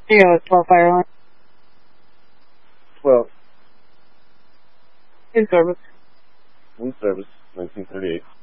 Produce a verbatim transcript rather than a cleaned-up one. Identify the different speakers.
Speaker 1: Here you go, twelve Fireline.
Speaker 2: twelve.
Speaker 1: In service.
Speaker 2: In service, nineteen thirty-eight.